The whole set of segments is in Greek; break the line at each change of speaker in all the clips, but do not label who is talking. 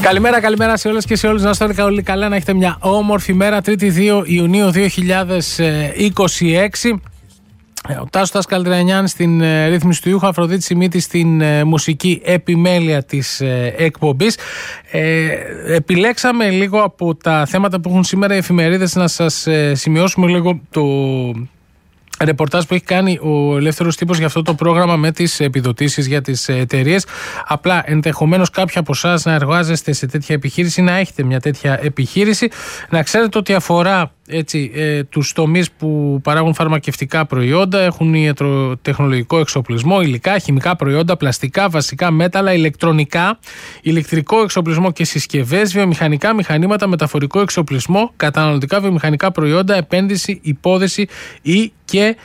Καλημέρα σε όλες και σε όλους. Να είστε όλοι καλά, να έχετε μια όμορφη μέρα. 3η 2 Ιουνίου 2026. Ο Τάσος Καλτρανιάν στην ρύθμιση του ήχου, Αφροδίτη Σιμίτη στην μουσική επιμέλεια της εκπομπής. Επιλέξαμε λίγο από τα θέματα που έχουν σήμερα οι εφημερίδες να σας σημειώσουμε λίγο το ρεπορτάζ που έχει κάνει ο Ελεύθερος Τύπος για αυτό το πρόγραμμα με τις επιδοτήσεις για τις εταιρείες. Απλά ενδεχομένως κάποιοι από εσάς να εργάζεστε σε τέτοια επιχείρηση, να έχετε μια τέτοια επιχείρηση, να ξέρετε ότι αφορά τους τομείς που παράγουν φαρμακευτικά προϊόντα, έχουν ιατροτεχνολογικό εξοπλισμό, υλικά, χημικά προϊόντα, πλαστικά, βασικά μέταλλα, ηλεκτρονικά, ηλεκτρικό εξοπλισμό και συσκευές, βιομηχανικά μηχανήματα, μεταφορικό εξοπλισμό, καταναλωτικά βιομηχανικά προϊόντα, επένδυση, υπόδεση ή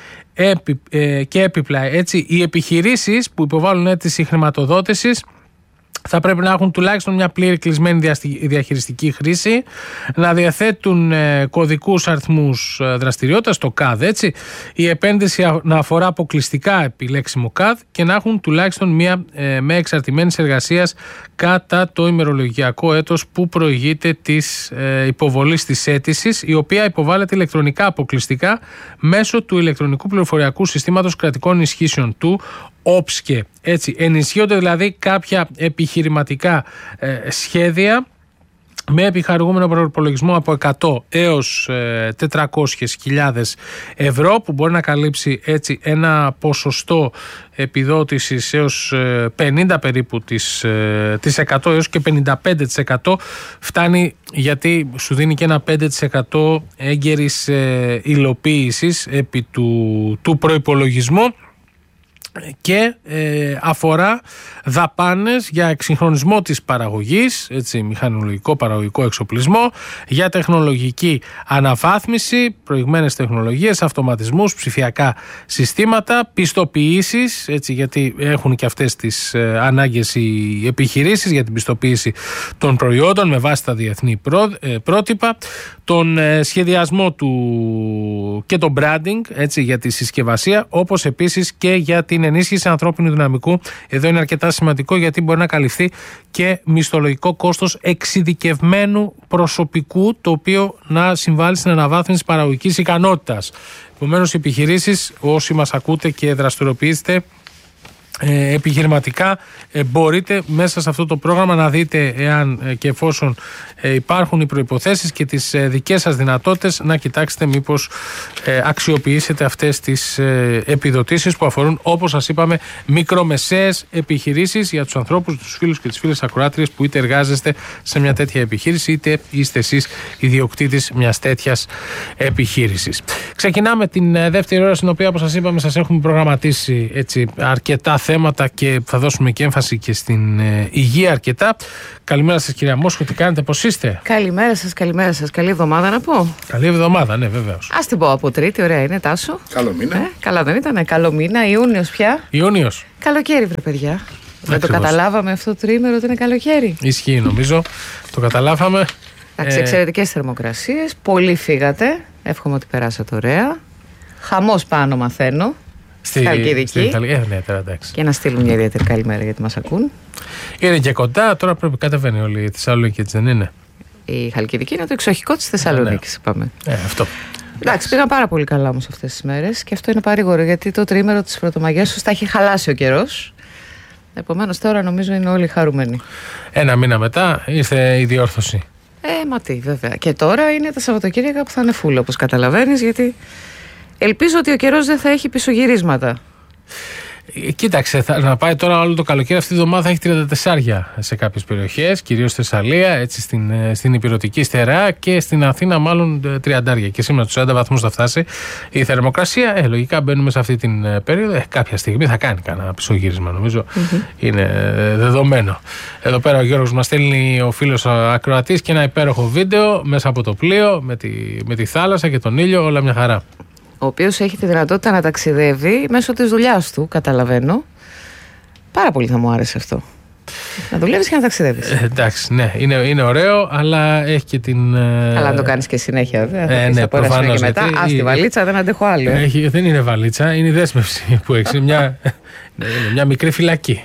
και έπιπλα. Έτσι, οι επιχειρήσεις που υποβάλλουν αίτηση χρηματοδότησης θα πρέπει να έχουν τουλάχιστον μια πλήρη κλεισμένη διαχειριστική χρήση, να διαθέτουν κωδικούς αριθμούς δραστηριότητας, το ΚΑΔ, έτσι, η επένδυση να αφορά αποκλειστικά επιλέξιμο ΚΑΔ και να έχουν τουλάχιστον μια με εξαρτημένης εργασίας κατά το ημερολογιακό έτος που προηγείται της υποβολής της αίτησης, η οποία υποβάλλεται ηλεκτρονικά αποκλειστικά μέσω του ηλεκτρονικού πληροφοριακού συστήματος κρατικών ισχύσεων του ΟΠΣΚΕ. Έτσι, ενισχύονται δηλαδή κάποια επιχειρηματικά σχέδια με επιχαρηγούμενο προϋπολογισμό από 100 έως 400.000 ευρώ, που μπορεί να καλύψει έτσι ένα ποσοστό επιδότησης έως 50 περίπου της 100 έως και 55%. Φτάνει γιατί σου δίνει και ένα 5% έγκαιρης υλοποίησης επί του προϋπολογισμού και αφορά δαπάνες για εξυγχρονισμό της παραγωγής, έτσι, μηχανολογικό παραγωγικό εξοπλισμό, για τεχνολογική αναβάθμιση, προηγμένες τεχνολογίες, αυτοματισμούς, ψηφιακά συστήματα, πιστοποιήσεις, έτσι, γιατί έχουν και αυτές τις ανάγκες οι επιχειρήσεις για την πιστοποίηση των προϊόντων με βάση τα διεθνή πρότυπα, τον σχεδιασμό του και το branding, έτσι, για τη συσκευασία, όπως επίσης και για την ενίσχυση ανθρώπινου δυναμικού. Εδώ είναι αρκετά σημαντικό γιατί μπορεί να καλυφθεί και μισθολογικό κόστος εξειδικευμένου προσωπικού, το οποίο να συμβάλλει στην αναβάθμιση παραγωγικής ικανότητας. Επομένως, οι επιχειρήσεις, όσοι μας ακούτε και δραστηριοποιήσετε επιχειρηματικά, μπορείτε μέσα σε αυτό το πρόγραμμα να δείτε εάν και εφόσον υπάρχουν οι προϋποθέσεις και τις δικές σας δυνατότητες, να κοιτάξετε μήπως αξιοποιήσετε αυτές τις επιδοτήσεις που αφορούν, όπως σας είπαμε, μικρομεσαίες επιχειρήσεις, για τους ανθρώπους, τους φίλους και τις φίλες ακροάτριες που είτε εργάζεστε σε μια τέτοια επιχείρηση είτε είστε εσείς ιδιοκτήτης μιας τέτοιας επιχείρησης. Ξεκινάμε την δεύτερη ώρα, στην οποία, όπως σας είπαμε, σας έχουμε προγραμματίσει έτσι αρκετά θέματα και θα δώσουμε και έμφαση και στην υγεία αρκετά. Καλημέρα σας, κυρία Μόσχο, τι κάνετε, πώς είστε?
Καλημέρα σας, καλή εβδομάδα να πω.
Καλή εβδομάδα, ναι, βεβαίως.
Ας την πω από Τρίτη, ωραία είναι, Τάσο.
Καλό μήνα.
Καλά δεν ήτανε, καλό μήνα, Ιούνιος πια.
Ιούνιος.
Καλοκαίρι, βρε παιδιά. Δεν το καταλάβαμε αυτό το τρίμερο ότι είναι καλοκαίρι.
Ισχύει, νομίζω, το καταλάβαμε.
Εντάξει, εξαιρετικές θερμοκρασίες, πολύ φύγατε, εύχομαι ότι περάσατε ωραία. Χαμός πάνω, μαθαίνω. Στη Χαλκιδική.
Ναι, τώρα εντάξει.
Και να στείλουν μια ιδιαίτερη καλημέρα γιατί μας ακούν.
Είναι και κοντά, τώρα πρέπει κατεβαίνει όλη η Θεσσαλονίκη, έτσι δεν είναι?
Η Χαλκιδική είναι το εξοχικό της Θεσσαλονίκης, είπαμε.
Αυτό.
Εντάξει, πήγαν πάρα πολύ καλά όμως αυτές τις μέρες και αυτό είναι παρήγορο γιατί το τρίμερο της Πρωτομαγιάς τα έχει χαλάσει ο καιρός. Επομένως τώρα νομίζω είναι όλοι χαρούμενοι.
Ένα μήνα μετά ήρθε η διόρθωση.
Μα τι, βέβαια. Και τώρα είναι τα Σαββατοκύριακα που θα είναι φούλα, όπως καταλαβαίνεις, γιατί ελπίζω ότι ο καιρός δεν θα έχει πισωγυρίσματα.
Κοίταξε, να πάει τώρα όλο το καλοκαίρι. Αυτή τη εβδομάδα θα έχει 34 σε κάποιες περιοχές, κυρίως στη Θεσσαλία, έτσι στην Ηπειρωτική Στερεά, και στην Αθήνα μάλλον 30. Και σήμερα τους 40 βαθμούς θα φτάσει η θερμοκρασία. Λογικά μπαίνουμε σε αυτή την περίοδο. Κάποια στιγμή θα κάνει κανένα πισωγύρισμα, νομίζω. Είναι δεδομένο. Εδώ πέρα ο Γιώργος μας στέλνει, ο φίλος ακροατής, και ένα υπέροχο βίντεο μέσα από το πλοίο με τη θάλασσα και τον ήλιο, όλα μια χαρά.
Ο οποίος έχει τη δυνατότητα να ταξιδεύει μέσω της δουλειάς του, καταλαβαίνω. Πάρα πολύ θα μου άρεσε αυτό. Να δουλεύεις και να ταξιδεύεις.
Εντάξει, ναι, είναι ωραίο, αλλά έχει και την.
Αλλά αν το κάνεις και συνέχεια, βέβαια.
Ναι, προφανώς.
Και μετά, στη βαλίτσα δεν αντέχω άλλο.
Δεν είναι βαλίτσα, είναι η δέσμευση που έχει. Είναι μια μικρή φυλακή.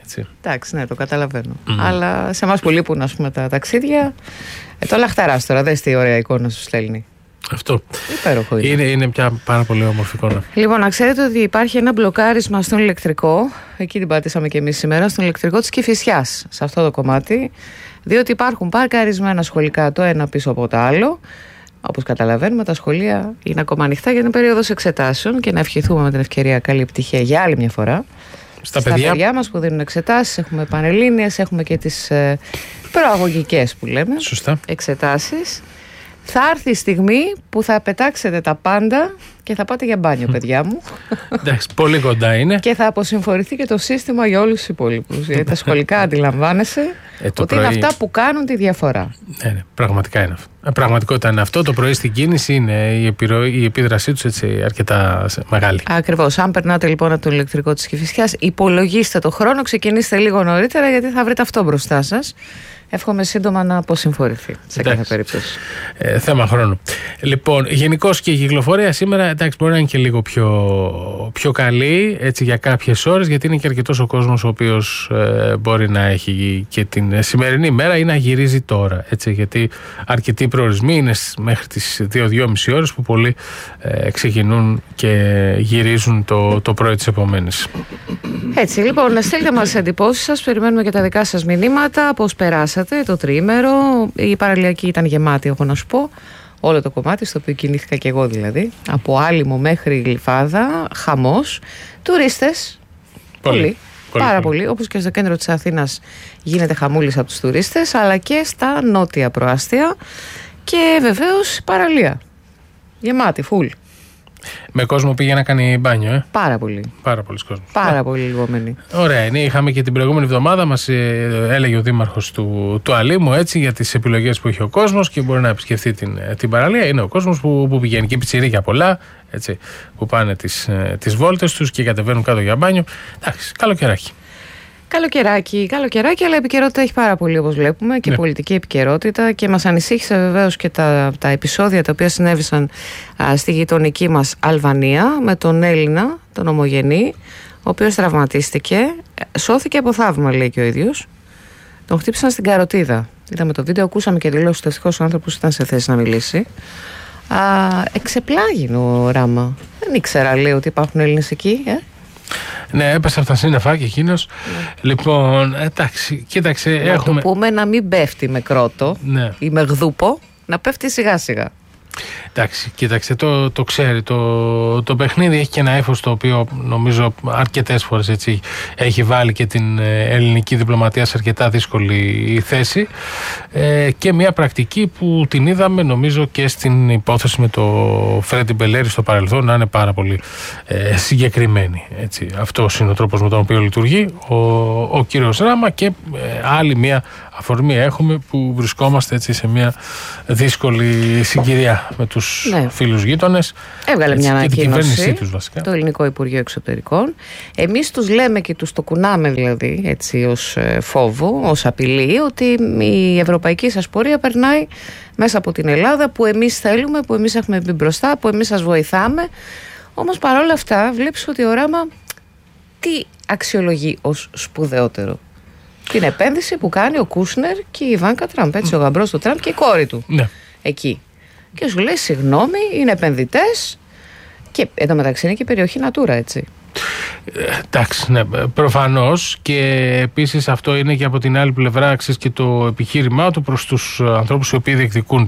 Εντάξει, ναι, το καταλαβαίνω. Αλλά σε εμάς που λείπουν, ας πούμε, τα ταξίδια, το λαχταράς τώρα, δες τι ωραία εικόνα σου στέλνει.
Αυτό.
Υπέροχο
είναι πια πάρα πολύ όμορφη εικόνα.
Λοιπόν, να ξέρετε ότι υπάρχει ένα μπλοκάρισμα στον ηλεκτρικό, εκεί την πατήσαμε και εμείς σήμερα, στον ηλεκτρικό της Κηφισιάς, σε αυτό το κομμάτι, διότι υπάρχουν παρκαρισμένα σχολικά το ένα πίσω από το άλλο. Όπως καταλαβαίνουμε, τα σχολεία είναι ακόμα ανοιχτά για την περίοδος εξετάσεων και να ευχηθούμε με την ευκαιρία καλή επιτυχία για άλλη μια φορά στα παιδιά μας που δίνουν εξετάσεις. Έχουμε πανελλήνιες, έχουμε και τις προαγωγικές που λέμε.
Σωστά.
Εξετάσεις. Θα έρθει η στιγμή που θα πετάξετε τα πάντα και θα πάτε για μπάνιο, παιδιά μου.
Εντάξει, πολύ κοντά είναι.
Και θα αποσυμφορηθεί και το σύστημα για όλους τους υπόλοιπους. Γιατί τα σχολικά, αντιλαμβάνεσαι, ότι είναι αυτά που κάνουν τη διαφορά.
Ναι, πραγματικά είναι αυτό. Πραγματικότητα είναι αυτό. Το πρωί στην κίνηση είναι η επίδρασή τους έτσι αρκετά μεγάλη.
Ακριβώς. Αν περνάτε λοιπόν από το ηλεκτρικό της Κηφισιάς, υπολογίστε το χρόνο, ξεκινήστε λίγο νωρίτερα, γιατί θα βρείτε αυτό μπροστά σας. Εύχομαι σύντομα να αποσυμφορηθεί σε κάθε περίπτωση.
Θέμα χρόνου. Λοιπόν, γενικώς και η κυκλοφορία σήμερα μπορεί να είναι και λίγο πιο καλή έτσι, για κάποιες ώρες, γιατί είναι και αρκετός ο κόσμος ο οποίος μπορεί να έχει και την σημερινή μέρα ή να γυρίζει τώρα. Έτσι, γιατί αρκετοί προορισμοί είναι μέχρι τις 2-2,5 ώρες που πολλοί ξεκινούν και γυρίζουν το πρωί της επομένης.
Έτσι, λοιπόν, στείλτε μας εντυπώσεις σας, περιμένουμε και τα δικά σας μηνύματα, πώς περάσατε το τριήμερο. Η παραλιακή ήταν γεμάτη, έχω να σου πω. Όλο το κομμάτι, στο οποίο κινήθηκα και εγώ δηλαδή. Από Άλυμο μέχρι Γλυφάδα, χαμός. Τουρίστες, πάρα πολύ. Όπως και στο κέντρο της Αθήνας γίνεται χαμούλης από τους τουρίστες, αλλά και στα νότια προάστια. Και βεβαίως παραλία. Γεμάτη, φουλ.
Με κόσμο πήγε να κάνει μπάνιο,
Πάρα πολύ.
Πάρα πολλοί κόσμος.
Πάρα πολύ λιγόμενοι.
Ωραία είναι. Είχαμε και την προηγούμενη εβδομάδα, μας έλεγε ο δήμαρχος του Αλήμου έτσι, για τις επιλογές που έχει ο κόσμος και μπορεί να επισκεφτεί την παραλία. Είναι ο κόσμος που πηγαίνει και πιτσιρίκια πολλά, έτσι, που πάνε τις βόλτες τους και κατεβαίνουν κάτω για μπάνιο. Εντάξει, καλοκαιράκι. Καλοκαιράκι, αλλά η επικαιρότητα έχει πάρα πολύ, όπως βλέπουμε, και πολιτική επικαιρότητα, και μας ανησύχησε βεβαίως και τα επεισόδια τα οποία συνέβησαν στη γειτονική μας Αλβανία με τον Έλληνα, τον ομογενή, ο οποίος τραυματίστηκε, σώθηκε από θαύμα, λέει και ο ίδιος. Τον χτύπησαν στην καροτίδα. Είδαμε το βίντεο, ακούσαμε και δηλώσεις του, ευτυχώς ο άνθρωπος ήταν σε θέση να μιλήσει. Εξεπλάγει ο Ράμα. Δεν ήξερα, λέει, ότι υπάρχουν Έλληνες εκεί, Ναι, έπεσε από τα σύννεφα και εκείνος. Λοιπόν, εντάξει, κοίταξε.
Να το πούμε να μην πέφτει με κρότο ή με γδούπο, να πέφτει σιγά σιγά.
Εντάξει, κοίταξε, το ξέρει. Το παιχνίδι έχει και ένα ύφος το οποίο νομίζω αρκετές φορές έτσι έχει βάλει και την ελληνική διπλωματία σε αρκετά δύσκολη θέση, και μια πρακτική που την είδαμε νομίζω και στην υπόθεση με το Φρέντι Μπελέρη στο παρελθόν να είναι πάρα πολύ συγκεκριμένη. Έτσι. Αυτός είναι ο τρόπος με τον οποίο λειτουργεί ο κύριος Ράμα, και άλλη μια αφορμή έχουμε που βρισκόμαστε έτσι σε μια δύσκολη συγκυρία με τους φίλους γείτονες.
Έβγαλε μια ανακοίνωση
βασικά
το Ελληνικό Υπουργείο Εξωτερικών. Εμείς τους λέμε και τους το κουνάμε δηλαδή έτσι ως φόβο, ως απειλή, ότι η ευρωπαϊκή σας πορεία περνάει μέσα από την Ελλάδα που εμείς θέλουμε, που εμείς έχουμε μπει μπροστά, που εμείς σας βοηθάμε. Όμως παρόλα αυτά βλέπεις ότι ο Ράμα τι αξιολογεί ως σπουδαιότερο? Την επένδυση που κάνει ο Κούσνερ και η Ιβάνκα Τραμπ, έτσι, ο γαμπρός του Τραμπ και η κόρη του. Εκεί. Και σου λέει, συγγνώμη, είναι επενδυτές, και εδώ μεταξύ είναι και περιοχή Natura, έτσι.
Εντάξει, ναι, προφανώς, και επίσης αυτό είναι και από την άλλη πλευρά και το επιχείρημά του προς τους ανθρώπους οι οποίοι διεκδικούν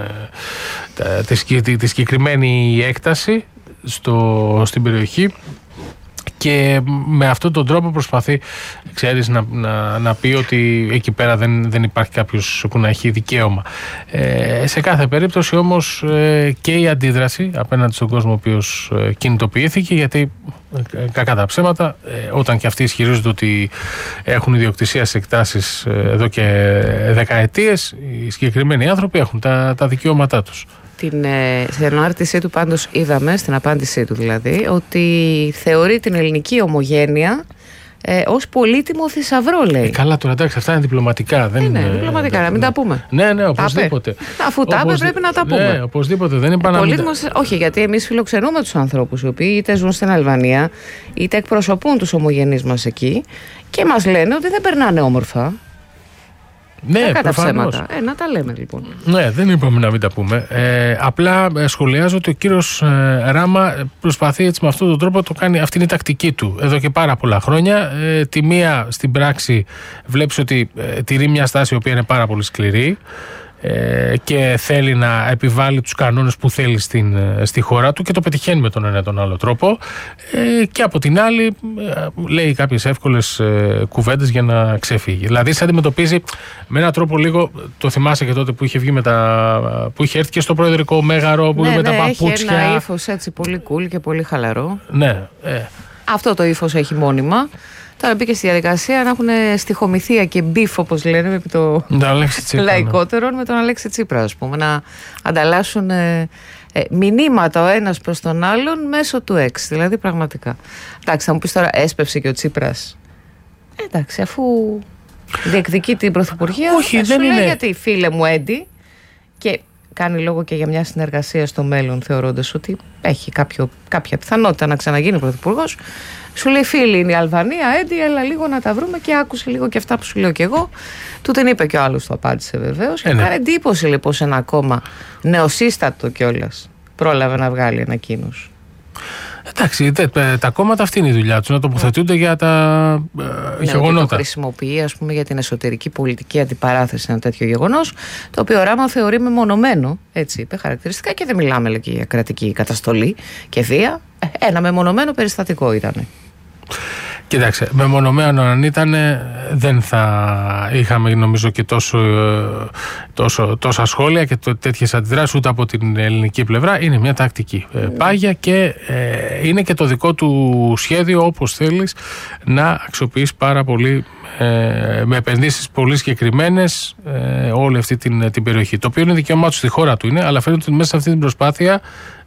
τη συγκεκριμένη έκταση στην περιοχή. Και με αυτόν τον τρόπο προσπαθεί, ξέρεις, να πει ότι εκεί πέρα δεν υπάρχει κάποιος που να έχει δικαίωμα. Σε κάθε περίπτωση όμως και η αντίδραση απέναντι στον κόσμο ο οποίος κινητοποιήθηκε, γιατί κακά τα ψέματα, όταν και αυτοί ισχυρίζονται ότι έχουν ιδιοκτησία σε εκτάσεις εδώ και δεκαετίες, οι συγκεκριμένοι άνθρωποι έχουν τα δικαιώματά τους.
Στην ανάρτησή του πάντως είδαμε, στην απάντησή του δηλαδή, ότι θεωρεί την ελληνική ομογένεια ως πολύτιμο θησαυρό, λέει.
Καλά, τώρα εντάξει, αυτά είναι διπλωματικά. Δεν
είναι διπλωματικά, να μην τα πούμε.
Ναι, οπωσδήποτε.
Αφού τα είπε, πρέπει να τα πούμε.
Ναι, οπωσδήποτε. Δεν είπα να μην...
Όχι, γιατί εμείς φιλοξενούμε τους ανθρώπους οι οποίοι είτε ζουν στην Αλβανία, είτε εκπροσωπούν τους ομογενείς μας εκεί και μας λένε ότι δεν περνάνε όμορφα.
Ναι, προφανώς.
Να τα λέμε λοιπόν.
Ναι, δεν είπαμε να μην τα πούμε. Απλά σχολιάζω ότι ο κύριος Ράμα προσπαθεί έτσι με αυτόν τον τρόπο, το κάνει, αυτή είναι η τακτική του εδώ και πάρα πολλά χρόνια. Τη μία στην πράξη βλέπεις ότι τηρεί μια στάση η οποία είναι πάρα πολύ σκληρή και θέλει να επιβάλλει τους κανόνες που θέλει στη χώρα του και το πετυχαίνει με τον ένα τον άλλο τρόπο, και από την άλλη λέει κάποιες εύκολες κουβέντες για να ξεφύγει. Δηλαδή σε αντιμετωπίζει με έναν τρόπο λίγο, το θυμάσαι και τότε που είχε βγει που είχε έρθει και στο προεδρικό μέγαρο που με τα παπούτσια.
Έχει ένα ύφος έτσι πολύ cool και πολύ χαλαρό.
Ναι.
Αυτό το ύφος έχει μόνιμα. Τώρα μπήκε στη διαδικασία να έχουν στοιχομηθεία και μπιφ, όπως λένε, επί το λαϊκότερο, με τον Αλέξη Τσίπρα, ας πούμε, να ανταλλάσσουν μηνύματα ο ένας προς τον άλλον μέσω του X. Δηλαδή, πραγματικά. Εντάξει, θα μου πεις τώρα, έσπευσε και ο Τσίπρας. Εντάξει, αφού διεκδικεί την πρωθυπουργία,
όχι,
δεν είναι. Γιατί φίλε μου Έντι, και κάνει λόγο και για μια συνεργασία στο μέλλον, θεωρώντας ότι έχει κάποια πιθανότητα να ξαναγίνει πρωθυπουργός. Σου λέει, φίλοι είναι η Αλβανία, Έντι, έλα λίγο να τα βρούμε, και άκουσε λίγο και αυτά που σου λέω κι εγώ. Του την είπε και ο άλλος, το απάντησε βεβαίως. Και κάνει εντύπωση λοιπόν σε ένα κόμμα νεοσύστατο κιόλας πρόλαβε να βγάλει ανακοίνωση.
Εντάξει, τα κόμματα αυτή είναι η δουλειά τους, να τοποθετούνται για τα γεγονότα.
Το χρησιμοποιεί, ας πούμε, για την εσωτερική πολιτική αντιπαράθεση ένα τέτοιο γεγονός, το οποίο ο Ράμα θεωρεί μεμονωμένο, έτσι είπε χαρακτηριστικά, και δεν μιλάμε λέει, και για κρατική καταστολή και βία. Ένα μεμονωμένο περιστατικό ήταν.
Κοιτάξτε, μεμονωμένο αν ήταν, δεν θα είχαμε νομίζω και τόσα σχόλια και τέτοιες αντιδράσεις ούτε από την ελληνική πλευρά. Είναι μια τακτική πάγια και είναι και το δικό του σχέδιο, όπως θέλεις, να αξιοποιείς πάρα πολύ με επενδύσεις πολύ συγκεκριμένες όλη αυτή την περιοχή. Το οποίο είναι δικαίωμά του, στη χώρα του είναι, αλλά φαίνεται ότι μέσα σε αυτή την προσπάθεια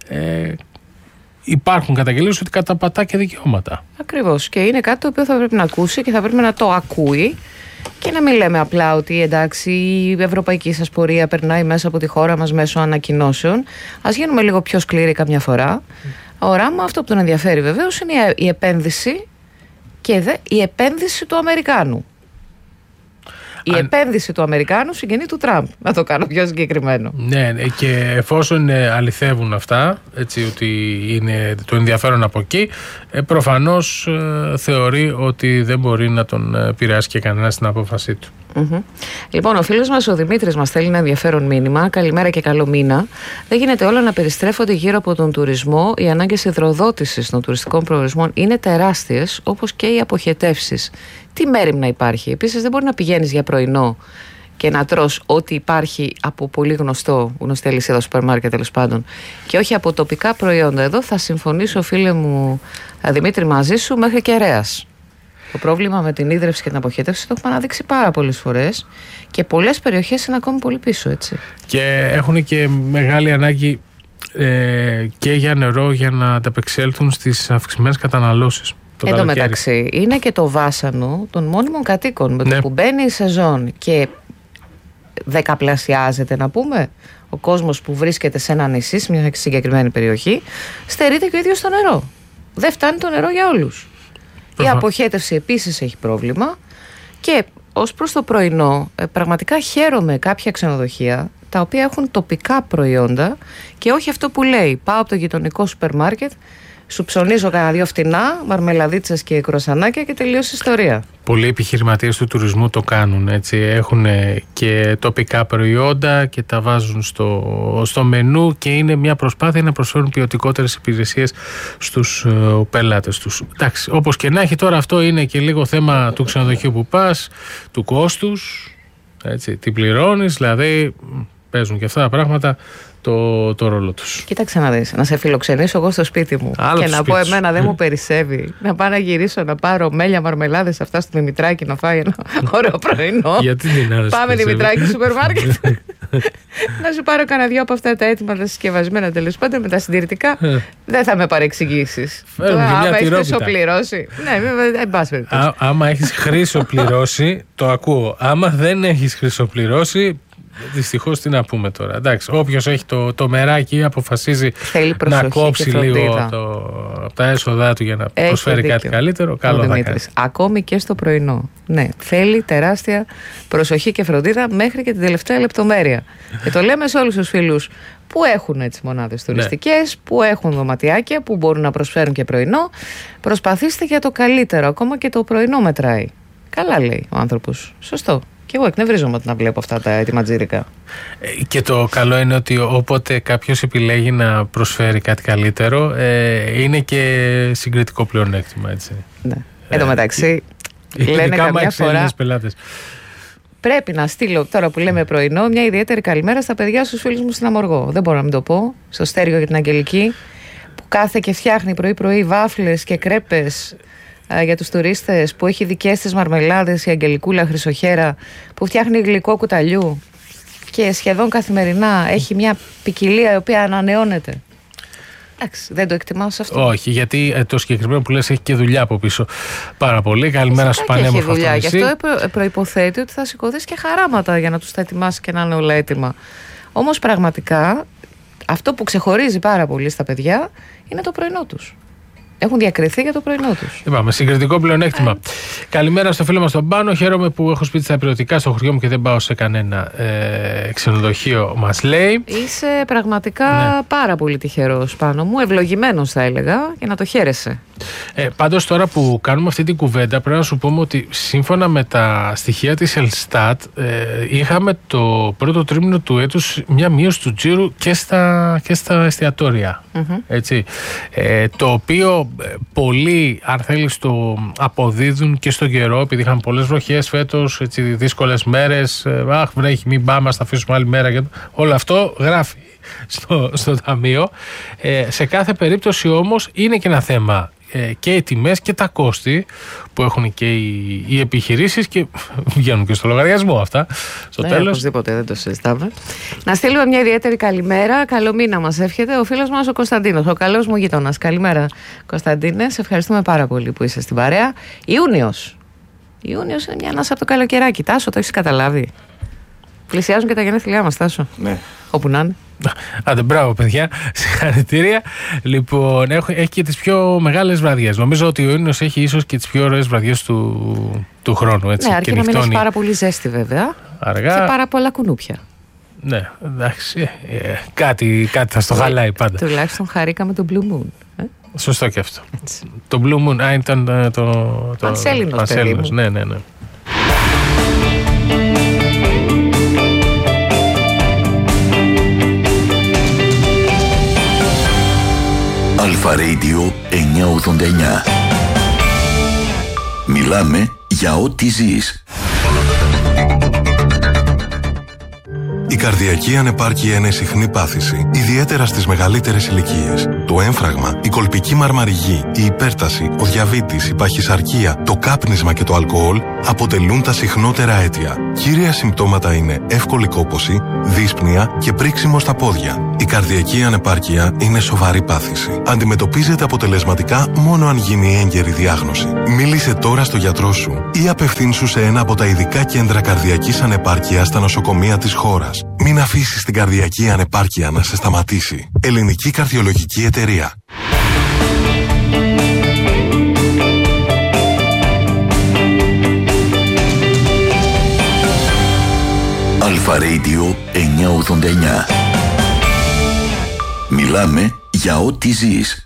υπάρχουν καταγγελίες ότι καταπατά και δικαιώματα. Ακριβώς.
Και είναι κάτι το οποίο θα πρέπει να ακούσει και θα πρέπει να το ακούει και να μην λέμε απλά ότι εντάξει, η ευρωπαϊκή σας πορεία περνάει μέσα από τη χώρα μας μέσω ανακοινώσεων. Ας γίνουμε λίγο πιο σκληροί καμιά φορά. Ο Ράμα, αυτό που τον ενδιαφέρει βεβαίως είναι η επένδυση και η επένδυση του Αμερικάνου. Η επένδυση του Αμερικάνου συγγενή του Τραμπ, να το κάνω πιο συγκεκριμένο.
Ναι, και εφόσον αληθεύουν αυτά, έτσι ότι είναι το ενδιαφέρον από εκεί, προφανώς θεωρεί ότι δεν μπορεί να τον επηρεάσει και κανένα στην απόφασή του.
Λοιπόν, ο φίλος μας ο Δημήτρης μας στέλνει ένα ενδιαφέρον μήνυμα. Καλημέρα και καλό μήνα. Δεν γίνεται όλα να περιστρέφονται γύρω από τον τουρισμό. Οι ανάγκες υδροδότησης των τουριστικών προορισμών είναι τεράστιες, όπως και οι αποχετεύσεις. Τι μέριμνα υπάρχει. Επίσης, δεν μπορεί να πηγαίνεις για πρωινό και να τρως ό,τι υπάρχει από πολύ γνωστή αλυσίδα σούπερ μάρκετ τέλος πάντων, και όχι από τοπικά προϊόντα. Εδώ θα συμφωνήσω, φίλε μου Δημήτρη, μαζί σου μέχρι κεραίας. Το πρόβλημα με την ίδρυυση και την αποχέτευση το έχουμε αναδείξει πάρα πολλές φορές και πολλές περιοχές είναι ακόμη πολύ πίσω, έτσι.
Και έχουν και μεγάλη ανάγκη και για νερό για να ανταπεξέλθουν στις αυξημένες καταναλώσεις.
Εν τω μεταξύ, είναι και το βάσανο των μόνιμων κατοίκων. Με το που μπαίνει η σεζόν και δεκαπλασιάζεται, να πούμε, ο κόσμος που βρίσκεται σε ένα νησί, σε μια συγκεκριμένη περιοχή, στερείται και ο ίδιος το νερό. Δεν φτάνει το νερό για όλους. Η αποχέτευση επίσης έχει πρόβλημα και ως προς το πρωινό πραγματικά χαίρομαι κάποια ξενοδοχεία τα οποία έχουν τοπικά προϊόντα και όχι αυτό που λέει πάω από το γειτονικό σούπερ μάρκετ, σου ψωνίζω κανένα δύο φτηνά, μαρμελαδίτσες και κροσανάκια και τελείωσε η ιστορία.
Πολλοί επιχειρηματίες του τουρισμού το κάνουν, έτσι. Έχουν και τοπικά προϊόντα και τα βάζουν στο μενού και είναι μια προσπάθεια να προσφέρουν ποιοτικότερες υπηρεσίες στους πελάτες τους. Εντάξει, όπως και να έχει, τώρα αυτό είναι και λίγο θέμα του ξενοδοχείου που πας, του κόστους, έτσι, τι πληρώνεις, δηλαδή παίζουν και αυτά τα πράγματα το ρόλο τους.
Κοίταξε να δεις, να σε φιλοξενήσω εγώ στο σπίτι μου και να πω εμένα δεν μου περισσεύει να πάω να γυρίσω να πάρω μέλια μαρμελάδες αυτά στο Δημητράκη να φάει ένα ωραίο πρωινό.
Γιατί δεν άρεσε?
Πάμε Δημητράκη σούπερ μάρκετ. Να σου πάρω κανένα δυο από αυτά τα έτοιμα, τα συσκευασμένα τέλος πάντων, με τα συντηρητικά. Δεν θα με παρεξηγήσεις. Άμα έχεις χρυσοπληρώσει. Ναι, εν πάση περιπτώσει.
Άμα έχεις χρυσοπληρώσει, το ακούω. Άμα δεν έχεις χρυσοπληρώσει, δυστυχώς τι να πούμε τώρα. Εντάξει, όποιος έχει το μεράκι αποφασίζει να κόψει λίγο από τα έσοδά του για να προσφέρει κάτι καλύτερο, καλό θα κάνει.
Ακόμη και στο πρωινό. Ναι, θέλει τεράστια προσοχή και φροντίδα μέχρι και την τελευταία λεπτομέρεια. Και το λέμε σε όλους τους φίλους που έχουν έτσι μονάδες τουριστικές, που έχουν δωματιάκια, που μπορούν να προσφέρουν και πρωινό. Προσπαθήστε για το καλύτερο, ακόμα και το πρωινό μετράει. Καλά λέει ο άνθρωπος. Σωστό. Και εγώ εκνευρίζομαι όταν βλέπω αυτά τα ετοιματζήρικα.
Και το καλό είναι ότι όποτε κάποιος επιλέγει να προσφέρει κάτι καλύτερο, είναι και συγκριτικό πλεονέκτημα, έτσι.
Ναι. Εν τω μεταξύ, λένε καμιά φορά.
Πελάτες.
Πρέπει να στείλω, τώρα που λέμε πρωινό, μια ιδιαίτερη καλημέρα στα παιδιά, στους φίλους μου στην Αμοργό. Δεν μπορώ να μην το πω. Στο Στέργιο για την Αγγελική, που κάθε και φτιάχνει πρωί-πρωί βάφλες και κρέπες για τους τουρίστες, που έχει δικές της μαρμελάδες, η Αγγελικούλα Χρυσοχέρα, που φτιάχνει γλυκό κουταλιού και σχεδόν καθημερινά έχει μια ποικιλία η οποία ανανεώνεται. Εντάξει, δεν το εκτιμάω αυτό.
Όχι, γιατί το συγκεκριμένο που λες έχει και δουλειά από πίσω πάρα πολύ. Καλημέρα στους πανέμορφους.
Έχει δουλειά, γι' αυτό προϋποθέτει ότι θα σηκωθείς και χαράματα για να τους τα ετοιμάσεις και να είναι όλα έτοιμα. Όμως πραγματικά αυτό που ξεχωρίζει πάρα πολύ στα παιδιά είναι το πρωινό τους. Έχουν διακριθεί για το πρωινό τους.
Είπαμε, συγκριτικό πλεονέκτημα. Καλημέρα στο φίλο μας τον Πάνο. Χαίρομαι που έχω σπίτι στα υπηρετικά στο χωριό μου και δεν πάω σε κανένα ξενοδοχείο, μας λέει.
Είσαι πραγματικά πάρα πολύ τυχερός, Πάνο μου. Ευλογημένος, θα έλεγα, για να το χαίρεσαι.
Πάντως, τώρα που κάνουμε αυτή την κουβέντα, πρέπει να σου πούμε ότι σύμφωνα με τα στοιχεία της Ελστάτ, είχαμε το πρώτο τρίμηνο του έτους μια μείωση του τζίρου και στα εστιατόρια. Έτσι. Το οποίο πολλοί, αν θέλεις, το αποδίδουν και στον καιρό, επειδή είχαν πολλές βροχές φέτος, έτσι, δύσκολες μέρες. Αχ, βρέχει, μην πάμε, ας τα αφήσουμε άλλη μέρα. Όλο αυτό γράφει στο ταμείο. Σε κάθε περίπτωση όμως είναι και ένα θέμα και οι τιμές και τα κόστη που έχουν και οι επιχειρήσεις και βγαίνουν και στο λογαριασμό αυτά στο τέλος.
Οπωσδήποτε, δεν το συζητάμε. Να στείλουμε μια ιδιαίτερη καλημέρα. Καλό μήνα μας εύχεται ο φίλος μας ο Κωνσταντίνος, ο καλός μου γείτονας. Καλημέρα, Κωνσταντίνε. Σε ευχαριστούμε πάρα πολύ που είσαι στην παρέα. Ιούνιος είναι μια ανάσα από το καλοκαιράκι. Τάσο, το έχεις καταλάβει? Πλησιάζουν και τα γενέθλιά μας, Τάσο.
Ναι.
Όπου να είναι.
Άντε, μπράβο, παιδιά. Συγχαρητήρια. Λοιπόν, έχει και τις πιο μεγάλες βραδιές. Νομίζω ότι ο Ιούνιος έχει ίσως και τις πιο ωραίες βραδιές του χρόνου. Έτσι,
ναι, αρκεί να μην έχει πάρα πολύ ζέστη, βέβαια.
Αργά.
Και πάρα πολλά κουνούπια.
Ναι, εντάξει. Κάτι θα στο χαλάει πάντα.
Τουλάχιστον χαρήκαμε το Blue Moon.
Σωστό και αυτό. Έτσι. Το Blue Moon ήταν το Πανσέλινος. Ναι.
Αλφα Radio 989. Μιλάμε για ό,τι ζεις.
Η καρδιακή ανεπάρκεια είναι συχνή πάθηση, ιδιαίτερα στις μεγαλύτερες ηλικίες. Το έμφραγμα, η κολπική μαρμαριγή, η υπέρταση, ο διαβήτης, η παχυσαρκία, το κάπνισμα και το αλκοόλ αποτελούν τα συχνότερα αίτια. Κύρια συμπτώματα είναι εύκολη κόπωση, δύσπνοια και πρίξιμο στα πόδια. Η καρδιακή ανεπάρκεια είναι σοβαρή πάθηση. Αντιμετωπίζεται αποτελεσματικά μόνο αν γίνει έγκαιρη διάγνωση. Μίλησε τώρα στο γιατρό σου ή απευθύνσου σε ένα από τα ειδικά κέντρα καρδιακής ανεπάρκειας στα νοσοκομεία της χώρας. Μην αφήσεις την καρδιακή ανεπάρκεια να σε σταματήσει. Ελληνική Καρδιολογική Εταιρεία.
Αλφα Radio 989. Μιλάμε για ό,τι ζεις.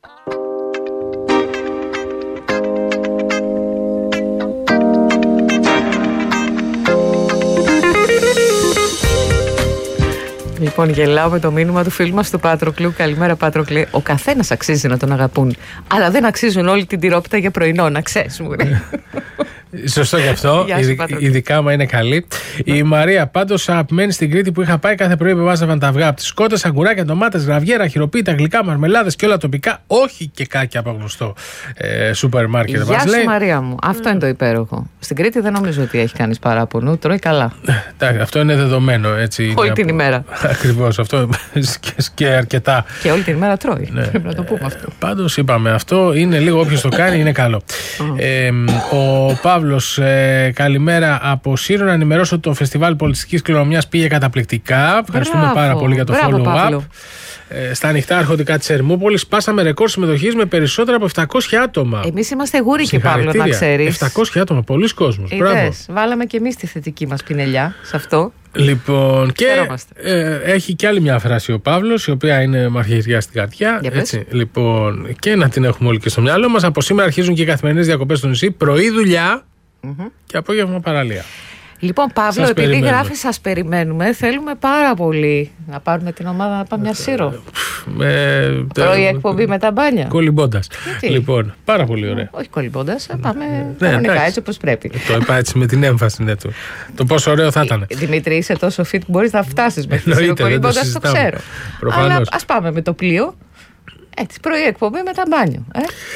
Λοιπόν, γελάω με το μήνυμα του φίλου μας του Πάτροκλου. Καλημέρα, Πάτροκλε. Ο καθένας αξίζει να τον αγαπούν. Αλλά δεν αξίζουν όλη την τυρόπιτα για πρωινό, να ξέρεις, μου.
Σωστό και αυτό. Ειδικά άμα είναι καλή. Η Μαρία, πάντως αγαπημένη στην Κρήτη που είχα πάει, κάθε πρωί βάζαβαν τα αυγά από τις κότες, αγκουράκια, ντομάτες, γραβιέρα, χειροποίητα, γλυκά, μαρμελάδες και όλα τοπικά. Όχι και κάκια από γνωστό σούπερ μάρκετ.
Γεια σου, Μαρία μου. Αυτό είναι το υπέροχο. Στην Κρήτη δεν νομίζω ότι έχει κανείς παράπονο. Τρώει καλά.
Αυτό είναι δεδομένο. Έτσι,
όλη την ημέρα.
Ακριβώς. Αυτό και αρκετά.
Και όλη την ημέρα τρώει. Πρέπει να το πούμε αυτό.
Πάντως είπαμε, αυτό είναι λίγο, όποιος το κάνει είναι καλό. Ο Παύλος, καλημέρα από Σύρο. Να ενημερώσω ότι το Φεστιβάλ Πολιτιστικής Κληρονομιάς πήγε καταπληκτικά. Ευχαριστούμε πάρα πολύ για το follow-up. Στα ανοιχτά αρχοντικά της Ερμούπολης σπάσαμε ρεκόρ συμμετοχής με περισσότερα από 700 άτομα.
Εμείς είμαστε γούρικοι, Παύλο, να ξέρεις.
700 άτομα, πολλοί κόσμος.
Βάλαμε και εμείς τη θετική μας πινελιά σε αυτό.
Λοιπόν, και έχει και άλλη μια φράση ο Παύλος, η οποία είναι μαχαιριά στην καρδιά. Έτσι, λοιπόν, και να την έχουμε όλοι και στο μυαλό μας. Από σήμερα αρχίζουν και οι καθημερινές διακοπές στο νησί. Πρωί δουλειά και απόγευμα παραλία.
Λοιπόν, Παύλο, επειδή γράφει σας περιμένουμε, θέλουμε πάρα πολύ να πάρουμε την ομάδα να πάμε μια Σύρο. Πρωί εκπομπή με τα μπάνια.
Κολυμπώντας. Λοιπόν, πάρα πολύ ωραία.
Όχι κολυμπώντας, πάμε κανονικά έτσι όπως πρέπει.
Το είπα έτσι με την έμφαση, ναι, του. Το πόσο ωραίο θα ήταν.
Δημήτρη, είσαι τόσο fit που μπορείς να φτάσεις με τη Σύρο κολυμπώντας, το ξέρω. Αλλά ας πάμε με το πλοίο. Έτσι, πρωί εκπομπή με τα μπάνιο.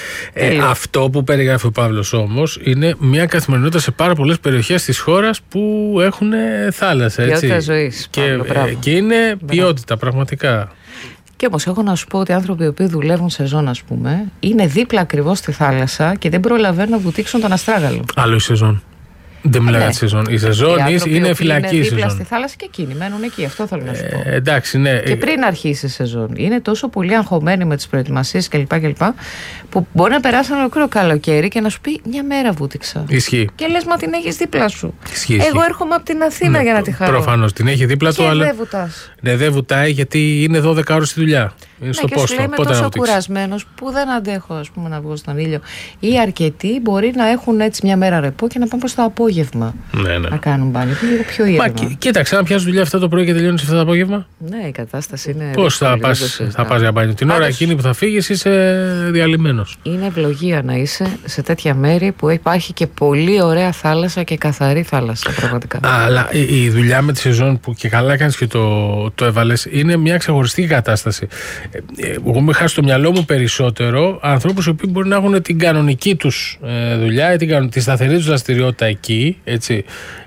Αυτό που περιγράφει ο Παύλος όμως είναι μια καθημερινότητα σε πάρα πολλές περιοχές της χώρας που έχουν θάλασσα.
Ποιότητα ζωής.
Και είναι ποιότητα, πραγματικά.
Και όμως έχω να σου πω ότι οι άνθρωποι οι οποίοι δουλεύουν σεζόν, ας πούμε, είναι δίπλα ακριβώς στη θάλασσα και δεν προλαβαίνουν να βουτήξουν τον αστράγαλο.
Άλλο η σεζόν. Δεν μιλάει για τη σεζόν. Η σεζόν είναι φυλακή
είναι
σεζόν.
δίπλα στη θάλασσα και εκείνοι μένουν εκεί. Αυτό θέλω να σου πω.
Εντάξει, ναι.
Και πριν αρχίσει η σεζόν. Είναι τόσο πολύ αγχωμένοι με τις προετοιμασίες κλπ. Που μπορεί να περάσει ένα ολόκληρο καλοκαίρι και να σου πει μια μέρα βούτυξα.
Ισχύει.
Και λες, μα την έχεις δίπλα σου.
Ισχύει.
Εγώ έρχομαι από την Αθήνα για να τη χαρώ.
Προφανώς την έχει δίπλα του, αλλά.
Δεν βουτάς.
Ναι, δεν βουτάει γιατί είναι 12 ώρες στη δουλειά. Είναι στο πόστο.
Και είμαι τόσο κουρασμένος που δεν αντέχω, ας πούμε, να βγω στον ήλιο. Ή αρκετοί μπορεί να έχουν έτσι μια μέρα ρεπό και να πάνε προς το απόγευμα.
Ναι.
Να κάνουν μπάνιο. Είναι λίγο πιο ήρεμα.
Κοίταξε, αν πιάσει δουλειά αυτό το πρωί και τελειώνει αυτό το απόγευμα.
Ναι, η κατάσταση είναι.
Πώς θα πας για μπάνιο? Την ώρα εκείνη που θα φύγεις είσαι διαλυμένος.
Είναι ευλογία να είσαι σε τέτοια μέρη που υπάρχει και πολύ ωραία θάλασσα και καθαρή θάλασσα, πραγματικά.
Αλλά η δουλειά με τη σεζόν που και καλά κάνεις και το έβαλες είναι μια ξεχωριστή κατάσταση. Εγώ με χάσει στο μυαλό μου περισσότερο ανθρώπους οι οποίοι μπορεί να έχουν την κανονική τους δουλειά ή τη σταθερή τους δραστηριότητα εκεί, έτσι,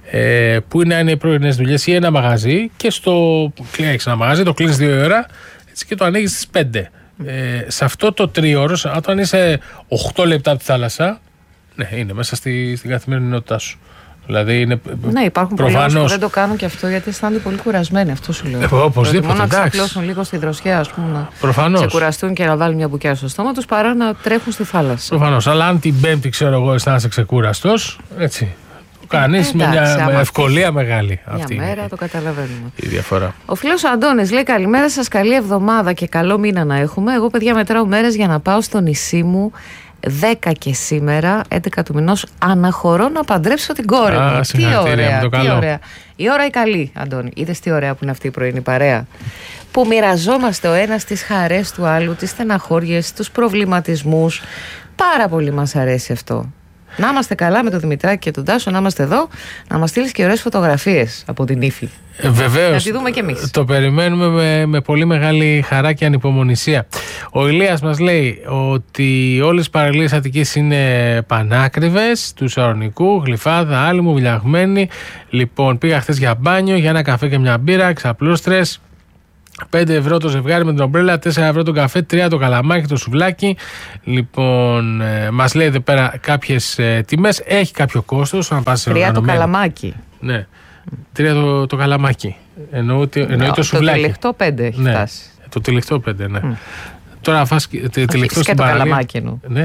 που είναι οι πρωινές δουλειές ή ένα μαγαζί και έχεις ένα μαγαζί, το κλείνεις 2 ώρα έτσι, και το ανοίγεις στις 5. Σε αυτό το 3ωρο, όταν είσαι 8 λεπτά από τη θάλασσα, ναι, είναι μέσα στην καθημερινότητά σου. Δηλαδή είναι
ναι, υπάρχουν πολλοί που δεν το κάνουν και αυτό γιατί αισθάνονται πολύ κουρασμένοι. Αυτό σου λέω.
Οπωσδήποτε.
Να ξαπλώσουν λίγο στη δροσιά, ας πούμε,
να
ξεκουραστούν και να βάλουν μια μπουκιά στο στόμα τους παρά να τρέχουν στη θάλασσα.
Προφανώς. Αλλά αν την Πέμπτη, ξέρω εγώ, αισθάνεσαι ξεκούραστος, έτσι. Κανείς με μια ευκολία μεγάλη.
Μια μέρα το καταλαβαίνουμε.
Η διαφορά.
Ο φίλος Αντώνης λέει: καλημέρα σας, καλή εβδομάδα και καλό μήνα να έχουμε. Εγώ, παιδιά, μετράω μέρες για να πάω στο νησί μου. 10 και σήμερα, 11 του μηνός, αναχωρώ να παντρέψω την κόρη μου. Τι ωραία, τι ωραία. Η ώρα η καλή, Αντώνη. Είδες τι ωραία που είναι αυτή η πρωινή παρέα. Που μοιραζόμαστε ο ένας τις χαρές του άλλου, τις στεναχώριες, τους προβληματισμούς. Πάρα πολύ μας αρέσει αυτό. Να είμαστε καλά με τον Δημητράκη και τον Τάσο, να είμαστε εδώ, να μας στείλεις και ωραίες φωτογραφίες από την Ήφη.
Βεβαίως.
Να τη δούμε κι εμείς.
Το περιμένουμε με πολύ μεγάλη χαρά και ανυπομονησία. Ο Ηλίας μας λέει ότι όλες οι παραλίες Αττικής είναι πανάκριβες, του Σαρονικού, Γλυφάδα, Άλυμου, Βιλιαγμένη. Λοιπόν, πήγα χθες για μπάνιο, για ένα καφέ και μια μπύρα, ξαπλώστρες. 5 ευρώ το ζευγάρι με την ομπρέλα, 4 ευρώ το καφέ, 3 το καλαμάκι, το σουβλάκι. Λοιπόν, μας λέει εδώ πέρα κάποιες τιμές. Έχει κάποιο κόστος.
3 το καλαμάκι.
Ναι, 3 το καλαμάκι. Εννοεί το σουβλάκι.
Το τυλιχτό 5 έχει φτάσει.
Το τυλιχτό 5, ναι. Τώρα φας τυλιχτό στην παραλία.
Και το καλαμάκι εννοώ.
Ναι.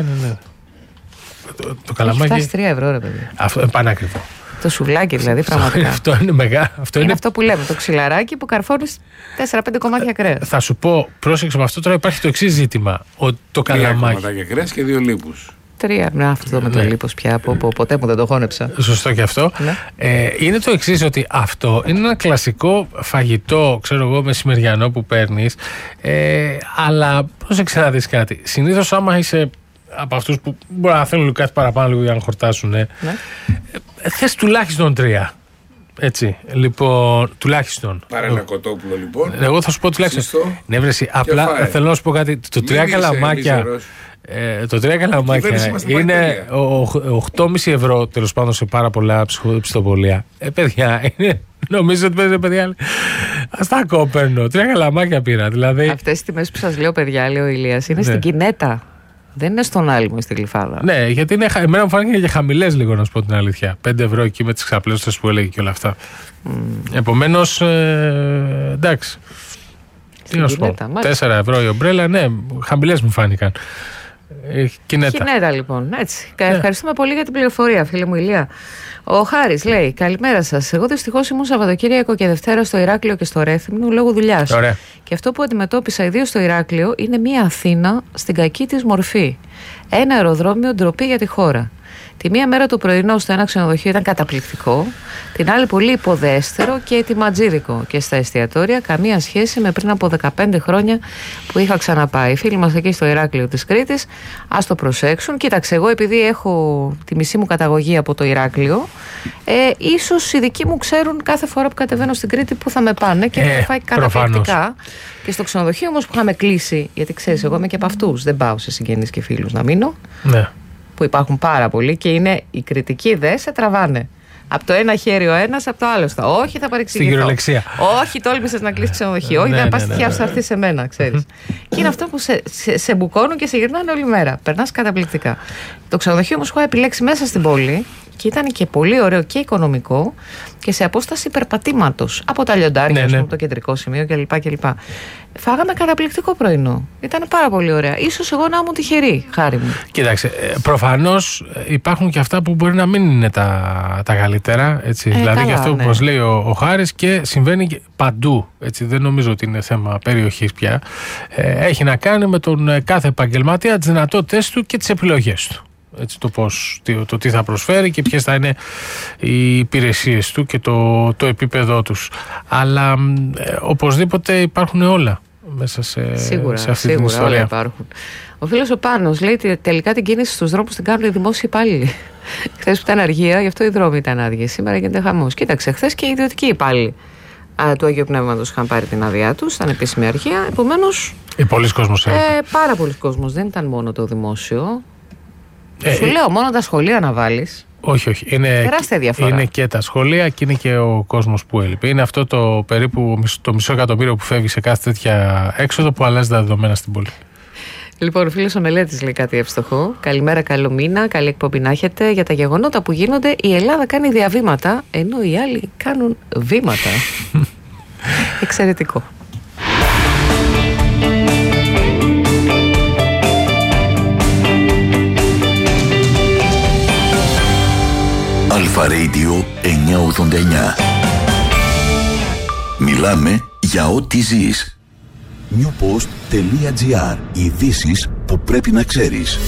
Το καλαμάκι.
Έχει φτάσει 3 ευρώ, ρε παιδί.
Αυτό πανάκριβο.
Το σουβλάκι δηλαδή, πραγματικά.
Αυτό είναι μεγάλο.
Είναι αυτό που λέμε, το ξυλαράκι που καρφώνεις 4-5 κομμάτια κρέας.
Θα σου πω, πρόσεξε με αυτό τώρα, υπάρχει το εξής ζήτημα. Το καλαμάκι.
3 κομμάτια κρέας και 2 λίπους.
3, αυτό με το λίπος πια, ποτέ μου δεν το χώνεψα.
Σωστό και αυτό. Ναι. Είναι το εξής, ότι αυτό είναι ένα κλασικό φαγητό, ξέρω εγώ, μεσημεριανό που παίρνεις, αλλά πρόσεξε να δεις κάτι. Συνήθως άμα είσαι από αυτούς που μπορεί να θέλουν κάτι παραπάνω λίγο για να χορτάσουν. Ναι. Θες τουλάχιστον 3. Έτσι, λοιπόν, τουλάχιστον.
Πάρε ένα κοτόπουλο, λοιπόν.
Εγώ θα σου πω τουλάχιστον. Ναι, βρεσί, απλά θέλω να σου πω κάτι. Το 3 καλαμάκια. Το 3 καλαμάκια είναι 8,5 ευρώ τέλος πάντων σε πάρα πολλά ψηφοπολία. Παιδιά, νομίζω ότι παίζει παιδιά. Ας τα κόπαιρνω. 3 καλαμάκια πήρα. Δηλαδή...
Αυτές οι τιμές που σας λέω, παιδιά, λέει ο Ηλίας, είναι στην Κινέτα. Δεν είναι στον Άλυμο, στη Γλυφάδα.
Ναι, γιατί είναι, εμένα μου φάνηκε και χαμηλές λίγο, να σου πω την αλήθεια. 5 ευρώ εκεί με τις ξαπλώσεις που έλεγε και όλα αυτά. Επομένως, εντάξει. Τι να σου πω. 4 ευρώ η ομπρέλα, ναι, χαμηλές μου φάνηκαν.
Κινέτα, λοιπόν. Έτσι. Ευχαριστούμε πολύ για την πληροφορία, φίλε μου Ηλία. Ο Χάρης λέει: καλημέρα σας. Εγώ δυστυχώς ήμουν Σαββατοκύριακο και Δευτέρα στο Ηράκλειο και στο Ρέθυμνο λόγω δουλειάς. Και αυτό που αντιμετώπισα ιδίως στο Ηράκλειο είναι μια Αθήνα στην κακή της μορφή. Ένα αεροδρόμιο ντροπή για τη χώρα. Τη μία μέρα το πρωινό στο ένα ξενοδοχείο ήταν καταπληκτικό, την άλλη πολύ υποδέστερο και ετοιματζίδικο. Και στα εστιατόρια καμία σχέση με πριν από 15 χρόνια που είχα ξαναπάει. Οι φίλοι μας εκεί στο Ηράκλειο της Κρήτης, ας το προσέξουν. Κοίταξε, εγώ επειδή έχω τη μισή μου καταγωγή από το Ηράκλειο, ίσως οι δικοί μου ξέρουν κάθε φορά που κατεβαίνω στην Κρήτη που θα με πάνε και θα φάει καταπληκτικά. Και στο ξενοδοχείο όμως που είχαμε κλείσει, γιατί ξέρεις, εγώ είμαι και από αυτούς, δεν πάω σε συγγενείς και φίλους να μείνω. Ναι. Που υπάρχουν πάρα πολλοί και είναι οι κριτικοί δε σε τραβάνε. Από το ένα χέρι ο ένας, από το άλλο στο. Όχι, θα παρεξηγηθώ.
Στην κυριολεξία.
Όχι, τόλμησες να κλείσεις ξενοδοχείο. Όχι, δεν πας τυχαία σου θα έρθει σε μένα, ξέρεις. Και είναι αυτό που σε μπουκώνουν και σε γυρνάνε όλη μέρα. Περνάς καταπληκτικά. Το ξενοδοχείο όμως έχω επιλέξει μέσα στην πόλη και ήταν και πολύ ωραίο και οικονομικό και σε απόσταση περπατήματος από τα λιοντάρια, από το κεντρικό σημείο κλπ. Φάγαμε καταπληκτικό πρωινό. Ήταν πάρα πολύ ωραία. Ίσως εγώ να ήμουν τυχερή, χάρη μου.
Κοίταξε, προφανώς υπάρχουν και αυτά που μπορεί να μην είναι τα καλύτερα. Έτσι. Δηλαδή και αυτό που μας λέει ο Χάρης και συμβαίνει και παντού. Έτσι. Δεν νομίζω ότι είναι θέμα περιοχής πια. Έχει να κάνει με τον κάθε επαγγελματία, τις δυνατότητες του και τις επιλογές του. Έτσι, το τι θα προσφέρει και ποιες θα είναι οι υπηρεσίες του και το επίπεδό τους. Αλλά οπωσδήποτε υπάρχουν όλα μέσα σε αυτή την ιστορία.
Όλα υπάρχουν. Ο φίλος ο Πάνος λέει ότι τελικά την κίνηση στους δρόμους την κάνουν οι δημόσιοι υπάλληλοι. Χθες που ήταν αργία, γι' αυτό οι δρόμοι ήταν άδειοι. Σήμερα γίνεται χαμός. Κοίταξε, χθες και οι ιδιωτικοί υπάλληλοι του Αγίου Πνεύματος είχαν πάρει την άδειά τους, ήταν επίσημη αργία. Επομένως.
Πολλοί κόσμος
πάρα πολλοί κόσμος, δεν ήταν μόνο το δημόσιο. Σου λέω, μόνο τα σχολεία να βάλεις.
Όχι.
Τεράστια διαφορά.
Είναι και τα σχολεία και είναι και ο κόσμος που έλειπε. Είναι αυτό το περίπου το μισό εκατομμύριο που φεύγει σε κάθε τέτοια έξοδο που αλλάζει τα δεδομένα στην πόλη.
Λοιπόν, ο φίλος ο Μελέτης λέει κάτι εύστοχο. Καλημέρα, καλό μήνα, καλή εκπομπή να έχετε. Για τα γεγονότα που γίνονται, η Ελλάδα κάνει διαβήματα, ενώ οι άλλοι κάνουν βήματα. Εξαιρετικό.
Αλφα Radio 989. Μιλάμε για ό,τι ζεις. Newpost.gr. Ειδήσεις που πρέπει να ξέρεις.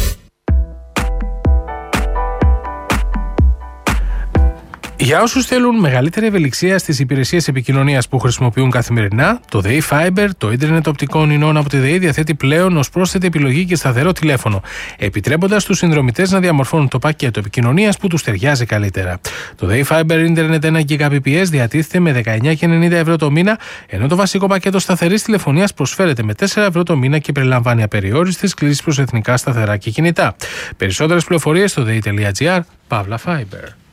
Για όσους θέλουν μεγαλύτερη ευελιξία στις υπηρεσίες επικοινωνίας που χρησιμοποιούν καθημερινά, το ΔΕΗ Fiber, το ίντερνετ οπτικών ινών από τη ΔΕΗ, διαθέτει πλέον ως πρόσθετη επιλογή και σταθερό τηλέφωνο, επιτρέποντας στους συνδρομητές να διαμορφώνουν το πακέτο επικοινωνίας που τους ταιριάζει καλύτερα. Το ΔΕΗ Fiber ίντερνετ 1 Gbps διατίθεται με 19,90 ευρώ το μήνα, ενώ το βασικό πακέτο σταθερής τηλεφωνίας προσφέρεται με 4 ευρώ το μήνα και περιλαμβάνει απεριόριστες κλήσεις προς εθνικά σταθερά και κινητά. Περισσότερες πληροφορίες στο dei.gr/Fiber.